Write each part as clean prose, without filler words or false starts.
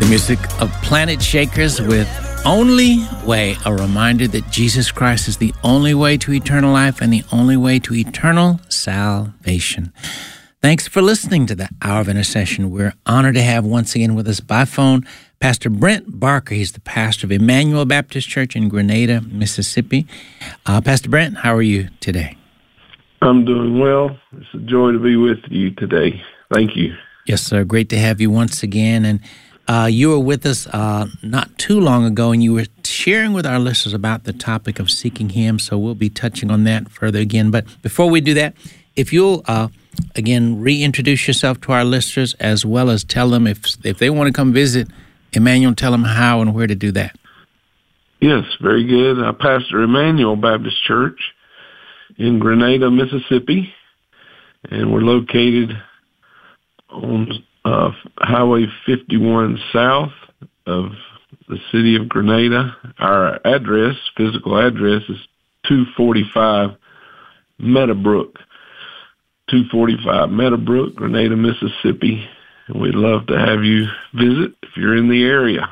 Music of Planet Shakers with Only Way, a reminder that Jesus Christ is the only way to eternal life and the only way to eternal salvation. Thanks for listening to the Hour of Intercession. We're honored to have once again with us by phone Pastor Brent Barker. He's the pastor of Emmanuel Baptist Church in Grenada, Mississippi. Pastor Brent, how are you today? I'm doing well. It's a joy to be with you today. Thank you. Yes, sir. Great to have you once again. And you were with us not too long ago, and you were sharing with our listeners about the topic of seeking Him, so we'll be touching on that further again. But before we do that, if you'll, again, reintroduce yourself to our listeners, as well as tell them if they want to come visit Emmanuel, tell them how and where to do that. Yes, very good. I pastor Emmanuel Baptist Church in Grenada, Mississippi, and we're located on Highway 51 south of the city of Grenada. Our address, physical address, is 245 Meadowbrook, Grenada, Mississippi. And we'd love to have you visit if you're in the area.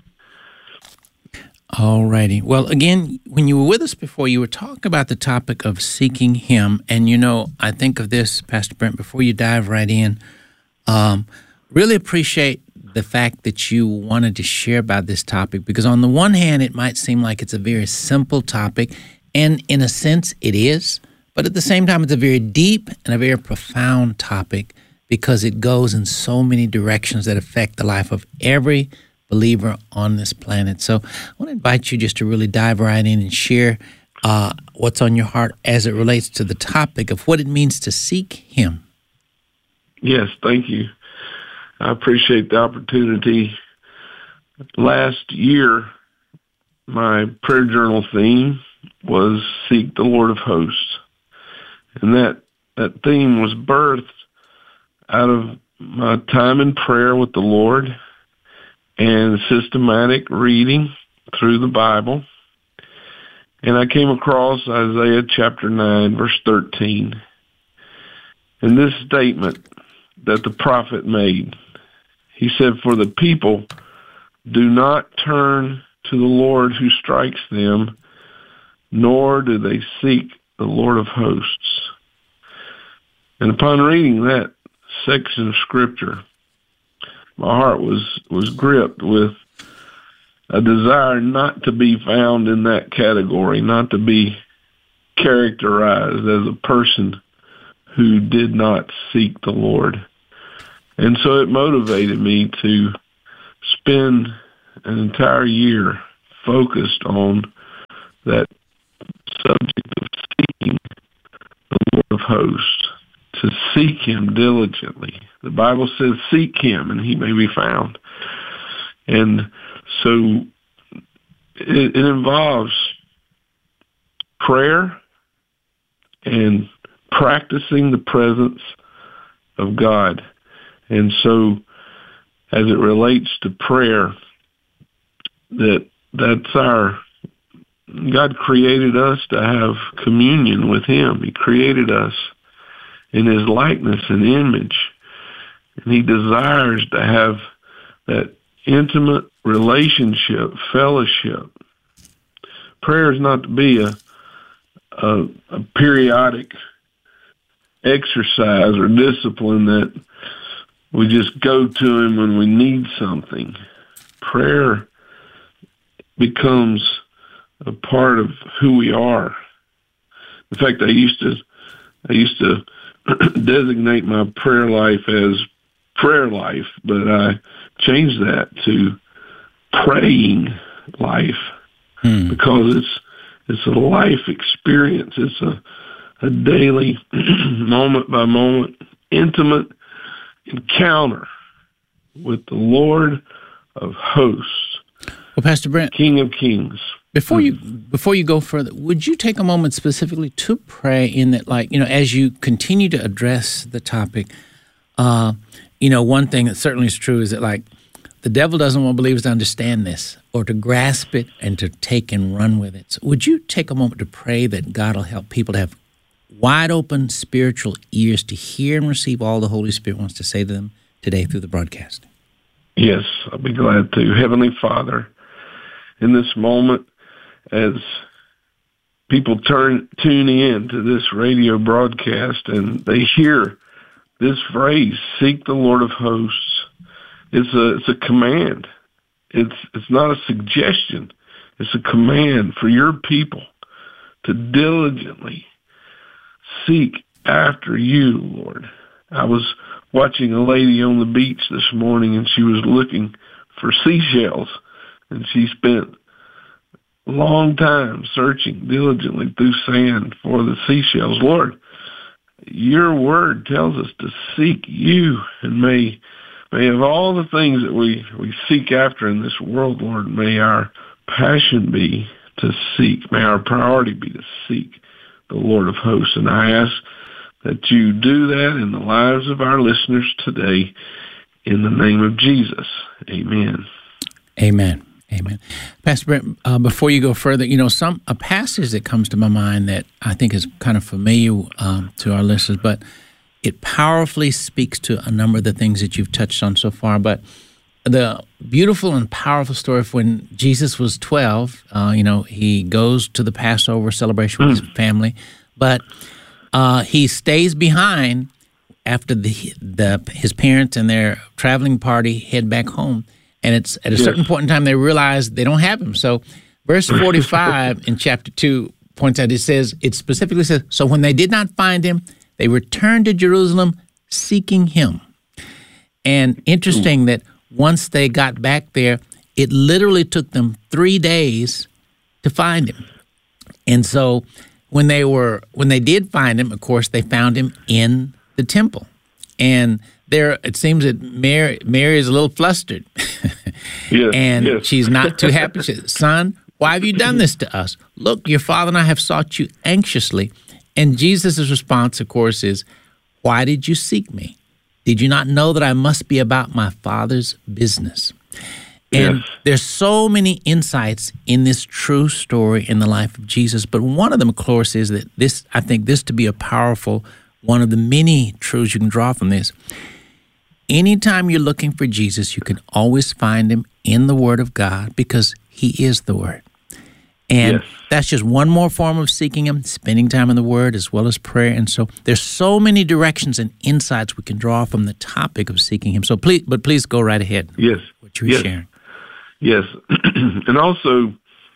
All righty. Well, again, when you were with us before, you were talking about the topic of seeking Him. And, I think of this, Pastor Brent, before you dive right in, really appreciate the fact that you wanted to share about this topic, because on the one hand, it might seem like it's a very simple topic, and in a sense it is, but at the same time, it's a very deep and a very profound topic because it goes in so many directions that affect the life of every believer on this planet. So I want to invite you just to really dive right in and share what's on your heart as it relates to the topic of what it means to seek Him. Yes, thank you. I appreciate the opportunity. Last year, my prayer journal theme was Seek the Lord of Hosts. And that theme was birthed out of my time in prayer with the Lord and systematic reading through the Bible. And I came across Isaiah chapter 9, verse 13. And this statement that the prophet made, he said, "For the people do not turn to the Lord who strikes them, nor do they seek the Lord of hosts." And upon reading that section of Scripture, my heart was gripped with a desire not to be found in that category, not to be characterized as a person who did not seek the Lord. And so it motivated me to spend an entire year focused on that subject of seeking the Lord of hosts, to seek Him diligently. The Bible says, seek Him and He may be found. And so it involves prayer and practicing the presence of God. And so as it relates to prayer, that's God created us to have communion with Him. He created us in His likeness and image. And He desires to have that intimate relationship, fellowship. Prayer is not to be a periodic exercise or discipline that we just go to Him when we need something. Prayer becomes a part of who we are. In fact, I used to designate my prayer life as prayer life, but I changed that to praying life because it's a life experience. It's a daily, moment by moment, intimate encounter with the Lord of hosts. Well, Pastor Brent, King of Kings. Before you go further, would you take a moment specifically to pray in that, as you continue to address the topic, one thing that certainly is true is that, the devil doesn't want believers to understand this or to grasp it and to take and run with it. So would you take a moment to pray that God will help people to have wide open spiritual ears to hear and receive all the Holy Spirit wants to say to them today through the broadcast? Yes, I'll be glad to. Heavenly Father, in this moment, as people tune in to this radio broadcast and they hear this phrase, seek the Lord of hosts, it's a command. It's not a suggestion. It's a command for your people to diligently seek after you, Lord. I was watching a lady on the beach this morning, and she was looking for seashells, and she spent a long time searching diligently through sand for the seashells. Lord, your word tells us to seek you, and may of all the things that we seek after in this world, Lord, may our passion be to seek. May our priority be to seek the Lord of hosts. And I ask that you do that in the lives of our listeners today in the name of Jesus. Amen. Amen. Amen. Pastor Brent, before you go further, a passage that comes to my mind that I think is kind of familiar to our listeners, but it powerfully speaks to a number of the things that you've touched on so far. But the beautiful and powerful story of when Jesus was 12, he goes to the Passover celebration with his family, but he stays behind after his parents and their traveling party head back home. And it's at a certain point in time they realize they don't have him. So verse 45 in chapter 2 points out, it specifically says, so when they did not find him, they returned to Jerusalem seeking him. And interesting that once they got back there, it literally took them 3 days to find him. And so when they did find him, of course, they found him in the temple. And there, it seems that Mary is a little flustered. She's not too happy. She says, son, why have you done this to us? Look, your father and I have sought you anxiously. And Jesus' response, of course, is, why did you seek me? Did you not know that I must be about my Father's business? And there's so many insights in this true story in the life of Jesus. But one of them, of course, is that I think this to be a powerful, one of the many truths you can draw from this. Anytime you're looking for Jesus, you can always find him in the Word of God because he is the Word. And that's just one more form of seeking him, spending time in the Word as well as prayer. And so there's so many directions and insights we can draw from the topic of seeking him. So please go right ahead. Yes. What you were sharing. Yes. And also,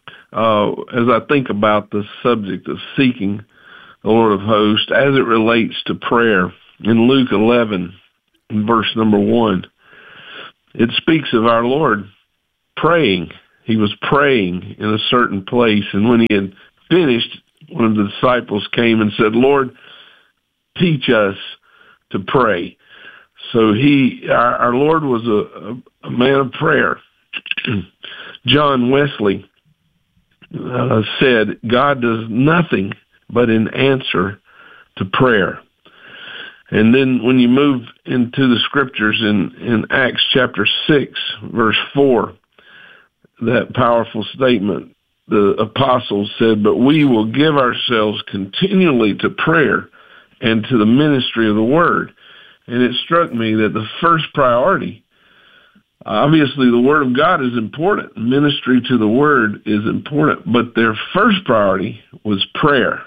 as I think about the subject of seeking the Lord of hosts, as it relates to prayer, in Luke 11, in verse number 1, it speaks of our Lord praying. He was praying in a certain place, and when he had finished, one of the disciples came and said, Lord, teach us to pray. So our Lord was a man of prayer. John Wesley said, God does nothing but in answer to prayer. And then when you move into the scriptures in Acts chapter 6, verse 4, that powerful statement, the apostles said, but we will give ourselves continually to prayer and to the ministry of the word. And it struck me that the first priority, obviously the word of God is important. Ministry to the word is important, but their first priority was prayer.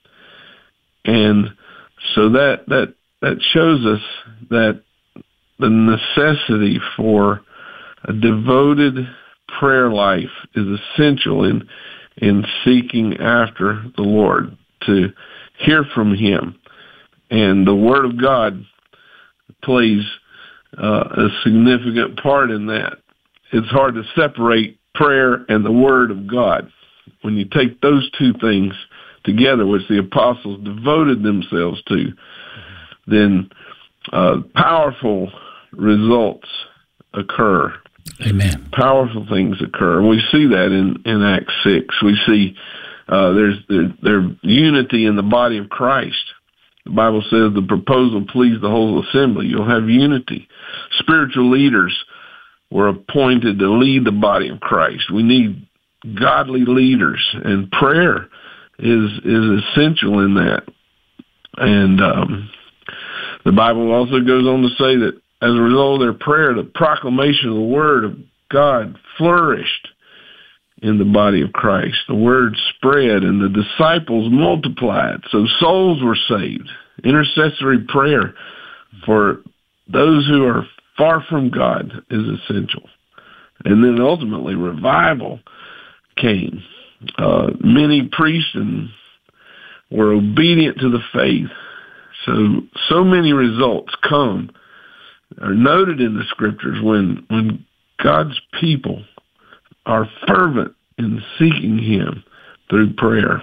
And so that shows us that the necessity for a devoted prayer life is essential in seeking after the Lord, to hear from him. And the Word of God plays a significant part in that. It's hard to separate prayer and the Word of God. When you take those two things together, which the apostles devoted themselves to, then powerful results occur. Amen. Powerful things occur. We see that in Acts 6. We see there's unity in the body of Christ. The Bible says the proposal pleased the whole assembly. You'll have unity. Spiritual leaders were appointed to lead the body of Christ. We need godly leaders, and prayer is essential in that. And the Bible also goes on to say that as a result of their prayer, the proclamation of the word of God flourished in the body of Christ. The word spread and the disciples multiplied. So souls were saved. Intercessory prayer for those who are far from God is essential. And then ultimately revival came. Many priests were obedient to the faith. So many results are noted in the scriptures when God's people are fervent in seeking him through prayer.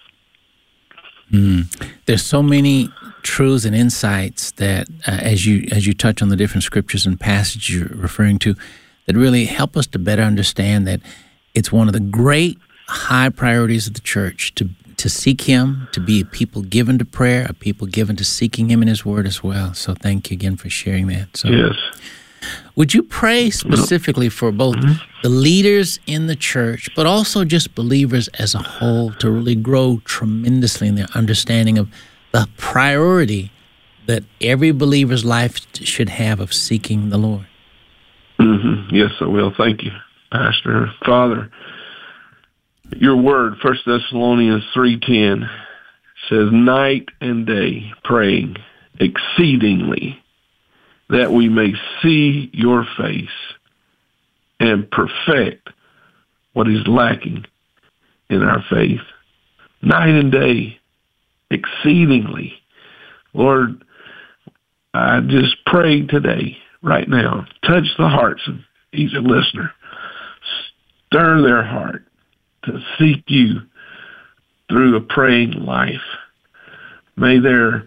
There's so many truths and insights that, as you touch on the different scriptures and passages you're referring to, that really help us to better understand that it's one of the great high priorities of the church to seek him, to be a people given to prayer, a people given to seeking him in his word as well. So thank you again for sharing that. So, yes. Would you pray specifically for both the leaders in the church, but also just believers as a whole to really grow tremendously in their understanding of the priority that every believer's life should have of seeking the Lord? Yes, I will. Thank you, Pastor. Father, your word, 1 Thessalonians 3:10, says, night and day praying exceedingly that we may see your face and perfect what is lacking in our faith. Night and day, exceedingly. Lord, I just pray today, right now, touch the hearts of each listener. Stir their heart to seek you through a praying life. May there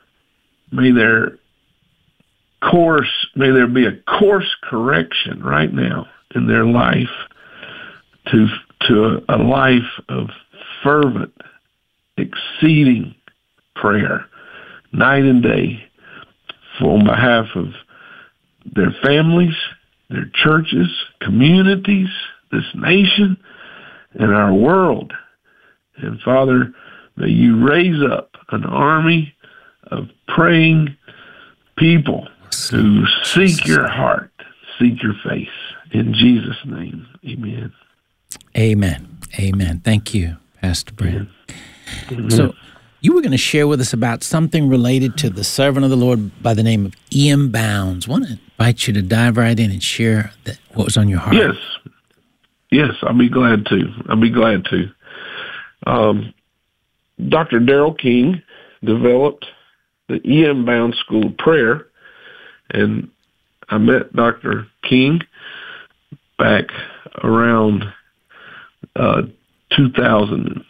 be a course correction right now in their life to a life of fervent, exceeding prayer, night and day, on behalf of their families, their churches, communities, this nation, and our world. And Father, may you raise up an army of praying people who seek your heart, seek your face. In Jesus' name, amen. Amen. Amen. Thank you, Pastor Brent. Amen. So you were going to share with us about something related to the servant of the Lord by the name of E.M. Bounds. I want to invite you to dive right in and share what was on your heart. Yes, I'll be glad to. Dr. Darrell King developed the E.M. Bounds School of Prayer, and I met Dr. King back around 2005.